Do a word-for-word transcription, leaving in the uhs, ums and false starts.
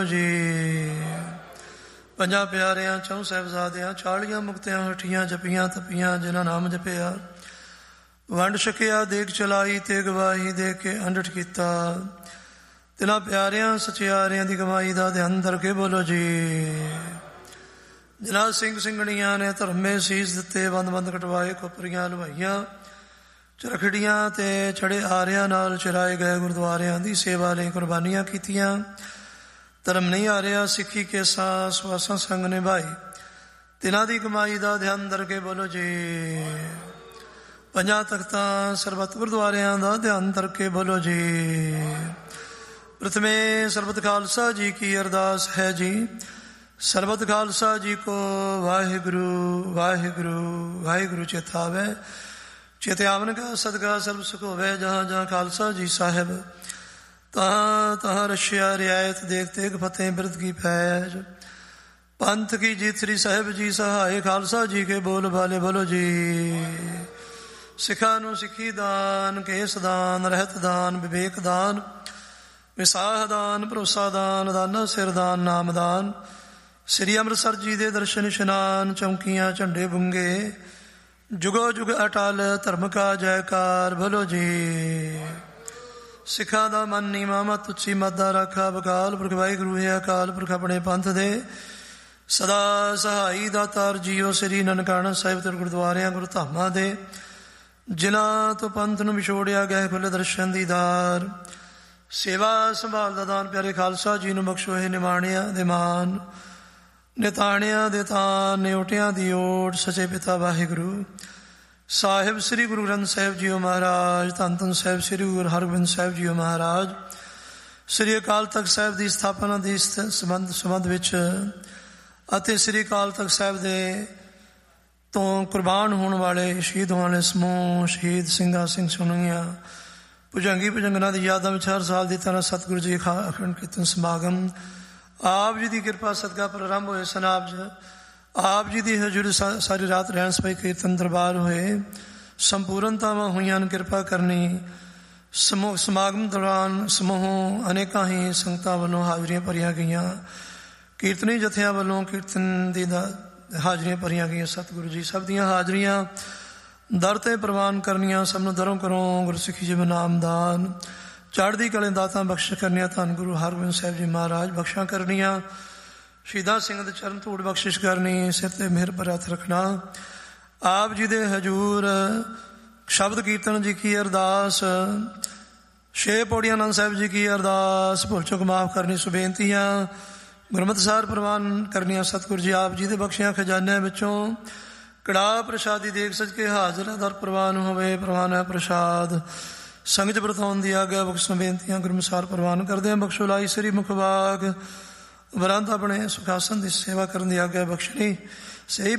ਜੀ ਪੰਜਾਂ ਪਿਆਰਿਆਂ ਚੌਂ ਸਾਹਿਬਜ਼ਾਦਿਆਂ ਚਾਲੀਆਂ ਮੁਕਤਿਆਂ ਹਠੀਆਂ ਜਪੀਆਂ ਤਪੀਆਂ ਜਿਨ੍ਹਾਂ ਨਾਮ ਜਪਿਆ ਵੰਡ ਛਕਿਆ ਦੇਖ ਚਲਾਈ ਤੇ ਗਵਾਹੀ ਦੇ ਕੇ ਅੰਡਠ ਕੀਤਾ ਤਿਨਾਂ ਪਿਆਰਿਆਂ ਸਚਿਆਰਿਆਂ ਦੀ ਕਮਾਈ ਦਾ ਧਿਆਨ ਕਰਕੇ ਬੋਲੋ ਜੀ। ਜਿਨ੍ਹਾਂ ਸਿੰਘ ਸਿੰਘਣੀਆਂ ਨੇ ਧਰਮੇ ਸੀਸ ਦਿੱਤੇ ਬੰਦ ਬੰਦ ਕਟਵਾਏ ਖੋਪਰੀਆਂ ਲਵਾਈਆਂ ਚਰਖੜੀਆਂ ਤੇ ਚੜੇ ਆਰਿਆਂ ਨਾਲ ਚਰਾਏ ਗਏ ਗੁਰਦੁਆਰਿਆਂ ਦੀ ਸੇਵਾ ਲਈ ਕੁਰਬਾਨੀਆਂ ਕੀਤੀਆਂ ਧਰਮ ਨਹੀਂ ਆ ਰਿਹਾ ਸਿੱਖੀ ਕੇ ਸਾਹ ਸਵਾਸਾਂ ਸੰਗ ਨਿਭਾਈ ਤਿਨਾਂ ਦੀ ਕਮਾਈ ਦਾ ਧਿਆਨ ਕਰਕੇ ਬੋਲੋ ਜੀ। ਪੰਜਾਂ ਤਖਤਾਂ ਸਰਬੱਤ ਗੁਰਦੁਆਰਿਆਂ ਦਾ ਧਿਆਨ ਕਰਕੇ ਬੋਲੋ ਜੀ। ਪ੍ਰਥਮੇ ਸਰਬੱਤ ਖਾਲਸਾ ਜੀ ਕੀ ਅਰਦਾਸ ਹੈ ਜੀ। ਸਰਬੱਤ ਖਾਲਸਾ ਜੀ ਕੋ ਵਾਹਿਗੁਰੂ ਵਾਹਿਗੁਰੂ ਵਾਹਿਗੁਰੂ ਚੇਤਾਵੇ ਚੇਤੇ ਆਵਨ ਕਾ ਸਦਕਾ ਸਰਬ ਸੁਖ ਹੋਵੇ ਜਹਾਂ ਜਹਾਂ ਖਾਲਸਾ ਜੀ ਸਾਹਿਬ ਤਹਾਂ ਤਹਾਂ ਰਸ਼ਿਆ ਰਿਆਇਤ ਦੇਖ ਤੇਗ ਫਤਿਹ ਬਿਰਦ ਕੀ ਫੈਜ ਪੰਥ ਕੀ ਜੀਤ ਸ੍ਰੀ ਸਾਹਿਬ ਜੀ ਸਹਾਏ ਖਾਲਸਾ ਜੀ ਕੇ ਬੋਲ ਭਾਲੇ ਬੋਲੋ ਜੀ। ਸਿੱਖਾਂ ਨੂੰ ਸਿੱਖੀ ਦਾਨ ਕੇਸ ਦਾਨ ਰਹਿਤ ਦਾਨ ਵਿਵੇਕ ਦਾਨ ਵਿਸਾਹ ਦਾਨ ਭਰੋਸਾ ਦਾਨ ਦਾਨਾ ਸਿਰ ਦਾਨ ਨਾਮ ਦਾਨ ਸ੍ਰੀ ਅੰਮ੍ਰਿਤਸਰ ਜੀ ਦੇ ਦਰਸ਼ਨ ਇਸ਼ਨਾਨ ਚੌਂਕੀਆਂ ਝੰਡੇ ਬੁੰਗੇ ਜੁਗੋ ਜੁਗ ਅਟਲ ਧਰਮ ਕਾ ਜੈਕਾਰ ਬੋਲੋ ਜੀ। ਸਿੱਖਾਂ ਦਾ ਮਨ ਨੀਵਾਂ ਮਤ ਉੱਚੀ ਮਤ ਦਾ ਰਾਖਾ ਬਕਾਲ ਪੁਰਖ ਵਾਹਿਗੁਰੂ ਹੈ ਅਕਾਲ ਪੁਰਖ ਆਪਣੇ ਪੰਥ ਦੇ ਸਦਾ ਸਹਾਈ ਦਾਤਾਰ ਜੀਓ ਸ੍ਰੀ ਨਨਕਾਣਾ ਸਾਹਿਬ ਤੇ ਗੁਰਦੁਆਰਿਆਂ ਗੁਰੂ ਧਾਮਾਂ ਦੇ ਜਿਨ੍ਹਾਂ ਤੋਂ ਪੰਥ ਨੂੰ ਵਿਛੋੜਿਆ ਗਿਆ ਖੁੱਲੇ ਦਰਸ਼ਨ ਦੀਦਾਰ ਸੇਵਾ ਸੰਭਾਲ ਦਾ ਦਾਨ ਪਿਆਰੇ ਖਾਲਸਾ ਜੀ ਨੂੰ ਬਖਸ਼ੋ ਹੈ ਨਿਮਾਣਿਆਂ ਦੇ ਮਾਨ ਨਿਤਾਣਿਆਂ ਦੇ ਤਾਨ ਨਿਉਟਿਆਂ ਦੀ ਓਟ ਸੱਚੇ ਪਿਤਾ ਵਾਹਿਗੁਰੂ ਸਾਹਿਬ ਸ੍ਰੀ ਗੁਰੂ ਗ੍ਰੰਥ ਸਾਹਿਬ ਜੀਓ ਮਹਾਰਾਜ ਧੰਨ ਧੰਨ ਸਾਹਿਬ ਸ੍ਰੀ ਗੁਰੂ ਹਰਗੋਬਿੰਦ ਸਾਹਿਬ ਜੀਓ ਮਹਾਰਾਜ ਸ੍ਰੀ ਅਕਾਲ ਤਖਤ ਸਾਹਿਬ ਦੀ ਸਥਾਪਨਾ ਦੀ ਸੰਬੰਧ ਸੰਬੰਧ ਵਿੱਚ ਅਤੇ ਸ੍ਰੀ ਅਕਾਲ ਤਖਤ ਸਾਹਿਬ ਦੇ ਤੋਂ ਕੁਰਬਾਨ ਹੋਣ ਵਾਲੇ ਸ਼ਹੀਦ ਹੋਣ ਵਾਲੇ ਸਮੂਹ ਸ਼ਹੀਦ ਸਿੰਘਾਂ ਸਿੰਘ ਸੁਣੀਆਂ ਭੁਜੰਗੀ ਭੁਜੰਗਨਾਂ ਦੀ ਯਾਦਾਂ ਵਿੱਚ ਹਰ ਸਾਲ ਦੀ ਤਰ੍ਹਾਂ ਸਤਿਗੁਰੂ ਜੀ ਅਖੰਡ ਕੀਰਤਨ ਸਮਾਗਮ ਆਪ ਜੀ ਦੀ ਕਿਰਪਾ ਸਦਕਾ ਪ੍ਰਾਰੰਭ ਹੋਏ ਸਨ। ਆਪ ਜੀ ਆਪ ਜੀ ਦੀ ਹਜ਼ੂਰੀ ਸਾਰੀ ਰਾਤ ਰਹਿਣ ਸਭਾ ਕੀਰਤਨ ਦਰਬਾਰ ਹੋਏ ਸੰਪੂਰਨਤਾਵਾਂ ਹੋਈਆਂ ਕਿਰਪਾ ਕਰਨੀ ਸਮੂਹ ਸਮਾਗਮ ਦੌਰਾਨ ਸਮੂਹ ਅਨੇਕਾਂ ਹੀ ਸੰਗਤਾਂ ਵੱਲੋਂ ਹਾਜ਼ਰੀਆਂ ਭਰੀਆਂ ਗਈਆਂ ਕੀਰਤਨੀ ਜਥਿਆਂ ਵੱਲੋਂ ਕੀਰਤਨ ਦੀ ਹਾਜ਼ਰੀਆਂ ਭਰੀਆਂ ਗਈਆਂ। ਸਤਿਗੁਰੂ ਜੀ ਸਭ ਦੀਆਂ ਹਾਜ਼ਰੀਆਂ ਦਰ ਤੇ ਪ੍ਰਵਾਨ ਕਰਨੀਆਂ ਸਭ ਨੂੰ ਦਰੋਂ ਕਰੋ ਗੁਰਸਿੱਖੀ ਜੀ ਨਾਮਦਾਨ ਚੜ੍ਹਦੀ ਕਲੇ ਦਾਤਾਂ ਬਖਸ਼ ਕਰਨੀਆਂ ਧੰਨ ਗੁਰੂ ਹਰਗੋਬਿੰਦ ਸਾਹਿਬ ਜੀ ਮਹਾਰਾਜ ਬਖਸ਼ਾਂ ਕਰਨੀਆਂ ਸ਼ਹੀਦਾਂ ਸਿੰਘ ਦੇ ਚਰਨ ਧੂੜ ਬਖਸ਼ਿਸ਼ ਕਰਨੀ ਸਿਰ ਤੇ ਮਿਹਰ ਭਰਾ ਹੱਥ ਰੱਖਣਾ ਆਪ ਜੀ ਦੇ ਹਜੂਰ ਸ਼ਬਦ ਕੀਰਤਨ ਜੀ ਕੀ ਅਰਦਾਸ ਛੇ ਪੌੜੀਆਂ ਆਨੰਦ ਸਾਹਿਬ ਜੀ ਕੀ ਅਰਦਾਸ ਭੁੱਲ ਚੁੱਕ ਮਾਫ ਕਰਨੀ ਸੁਬੇਨਤੀਆਂ ਗੁਰਮਤਿ ਸਾਰ ਪ੍ਰਵਾਨ ਕਰਨੀਆਂ ਸਤਿਗੁਰੂ ਜੀ ਆਪ ਜੀ ਦੇ ਬਖਸ਼ਿਆਂ ਖਜ਼ਾਨਿਆਂ ਵਿੱਚੋਂ ਕੜਾਹ ਪ੍ਰਸ਼ਾਦੀ ਦੇਖ ਸਜ ਕੇ ਹਾਜ਼ਰ ਦਰ ਪ੍ਰਵਾਨ ਹੋਵੇ ਪ੍ਰਵਾਨ ਹੈ ਪ੍ਰਸ਼ਾਦ ਸੰਗਤ ਵਰਤਾਉਣ ਦੀ ਆਗਿਆ ਬਖਸ਼ ਬੇਨਤੀਆਂ ਗੁਰਮਸਾਰ ਪ੍ਰਵਾਨ ਕਰਦੇ ਹਾਂ ਬਖਸ਼ੋ ਲਾਈ ਸ੍ਰੀ ਮੁਖਵਾਗ ਵਰੰਤ ਆਪਣੇ ਸੁਖਾਸਨ ਦੀ ਸੇਵਾ ਕਰਨ ਦੀ ਆਗਿਆ ਬਖਸ਼ਣੀ ਸਹੀ